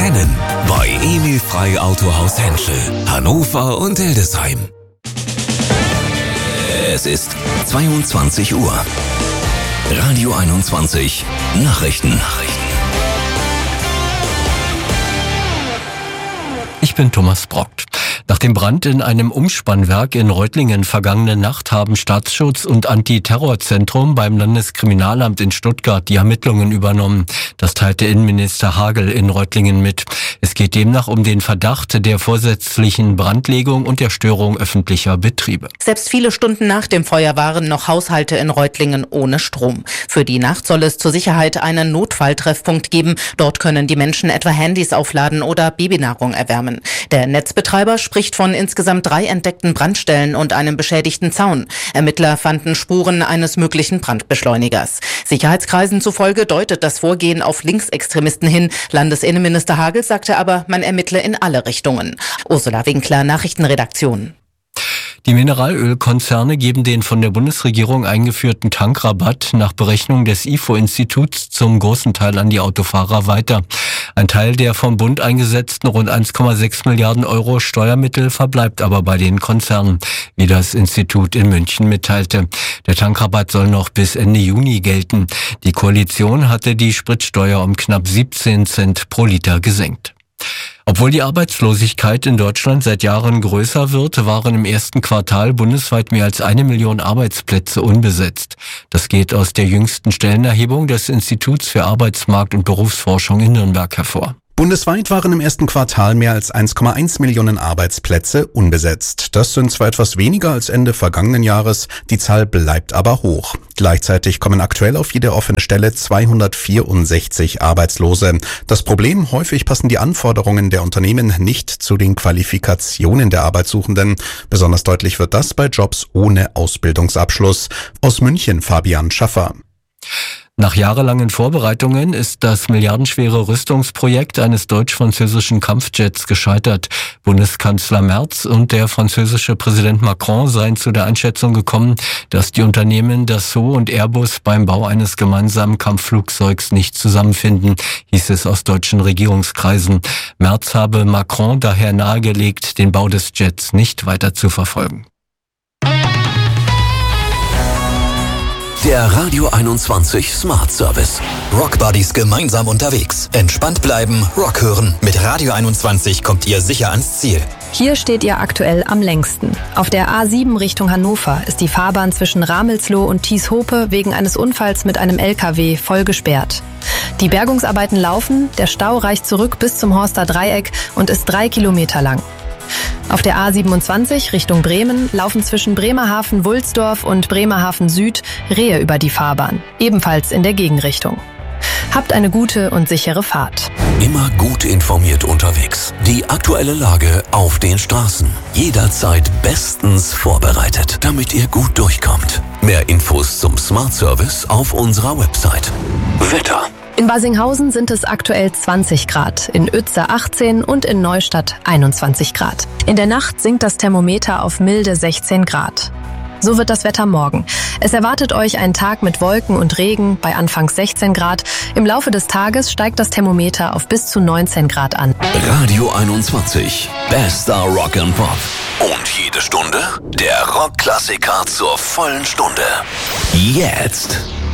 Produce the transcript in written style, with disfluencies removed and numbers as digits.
Rennen bei Emil Frey Autohaus Henschel, Hannover und Hildesheim. Es ist 22 Uhr. Radio 21 Nachrichten. Ich bin Thomas Brockt. Nach dem Brand in einem Umspannwerk in Reutlingen vergangene Nacht haben Staatsschutz und Antiterrorzentrum beim Landeskriminalamt in Stuttgart die Ermittlungen übernommen. Das teilte Innenminister Hagel in Reutlingen mit. Es geht demnach um den Verdacht der vorsätzlichen Brandlegung und der Störung öffentlicher Betriebe. Selbst viele Stunden nach dem Feuer waren noch Haushalte in Reutlingen ohne Strom. Für die Nacht soll es zur Sicherheit einen Notfalltreffpunkt geben. Dort können die Menschen etwa Handys aufladen oder Babynahrung erwärmen. Der Netzbetreiber spricht von insgesamt 3 entdeckten Brandstellen und einem beschädigten Zaun. Ermittler fanden Spuren eines möglichen Brandbeschleunigers. Sicherheitskreisen zufolge deutet das Vorgehen auf Linksextremisten hin. Landesinnenminister Hagel sagte aber, man ermittle in alle Richtungen. Ursula Winkler, Nachrichtenredaktion. Die Mineralölkonzerne geben den von der Bundesregierung eingeführten Tankrabatt nach Berechnung des IFO-Instituts zum großen Teil an die Autofahrer weiter. Ein Teil der vom Bund eingesetzten rund 1,6 Milliarden Euro Steuermittel verbleibt aber bei den Konzernen, wie das Institut in München mitteilte. Der Tankrabatt soll noch bis Ende Juni gelten. Die Koalition hatte die Spritsteuer um knapp 17 Cent pro Liter gesenkt. Obwohl die Arbeitslosigkeit in Deutschland seit Jahren größer wird, waren im ersten Quartal bundesweit mehr als 1 Million Arbeitsplätze unbesetzt. Das geht aus der jüngsten Stellenerhebung des Instituts für Arbeitsmarkt- und Berufsforschung in Nürnberg hervor. Bundesweit waren im ersten Quartal mehr als 1,1 Millionen Arbeitsplätze unbesetzt. Das sind zwar etwas weniger als Ende vergangenen Jahres, die Zahl bleibt aber hoch. Gleichzeitig kommen aktuell auf jede offene Stelle 264 Arbeitslose. Das Problem: häufig passen die Anforderungen der Unternehmen nicht zu den Qualifikationen der Arbeitssuchenden. Besonders deutlich wird das bei Jobs ohne Ausbildungsabschluss. Aus München Fabian Schaffer. Nach jahrelangen Vorbereitungen ist das milliardenschwere Rüstungsprojekt eines deutsch-französischen Kampfjets gescheitert. Bundeskanzler Merz und der französische Präsident Macron seien zu der Einschätzung gekommen, dass die Unternehmen Dassault und Airbus beim Bau eines gemeinsamen Kampfflugzeugs nicht zusammenfinden, hieß es aus deutschen Regierungskreisen. Merz habe Macron daher nahegelegt, den Bau des Jets nicht weiter zu verfolgen. Der Radio 21 Smart Service. Rock Buddies gemeinsam unterwegs. Entspannt bleiben, Rock hören. Mit Radio 21 kommt ihr sicher ans Ziel. Hier steht ihr aktuell am längsten. Auf der A7 Richtung Hannover ist die Fahrbahn zwischen Ramelsloh und Thieshope wegen eines Unfalls mit einem LKW voll gesperrt. Die Bergungsarbeiten laufen, der Stau reicht zurück bis zum Horster Dreieck und ist 3 Kilometer lang. Auf der A27 Richtung Bremen laufen zwischen Bremerhaven-Wulsdorf und Bremerhaven Süd Rehe über die Fahrbahn, ebenfalls in der Gegenrichtung. Habt eine gute und sichere Fahrt. Immer gut informiert unterwegs. Die aktuelle Lage auf den Straßen. Jederzeit bestens vorbereitet, damit ihr gut durchkommt. Mehr Infos zum Smart Service auf unserer Website. Wetter. In Basinghausen sind es aktuell 20 Grad, in Uetze 18 und in Neustadt 21 Grad. In der Nacht sinkt das Thermometer auf milde 16 Grad. So wird das Wetter morgen. Es erwartet euch ein Tag mit Wolken und Regen bei anfangs 16 Grad. Im Laufe des Tages steigt das Thermometer auf bis zu 19 Grad an. Radio 21. Bester Rock and Pop. Und jede Stunde der Rockklassiker zur vollen Stunde. Jetzt.